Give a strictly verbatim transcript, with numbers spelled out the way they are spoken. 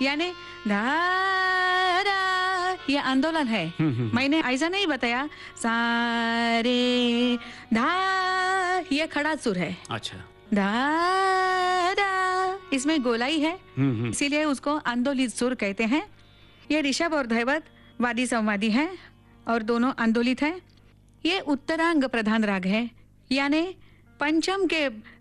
यानी धा रा ये आंदोलन है। मैंने ऐसा नहीं बताया सा रे धा ये खड़ा सुर है। अच्छा। धा रा इसमें गोलाई है, इसीलिए उसको आंदोलित सुर कहते हैं। ये ऋषभ और धैवत वादी संवादी है और दोनों आंदोलित है। ये उत्तरांग प्रधान राग है, यानी पंचम के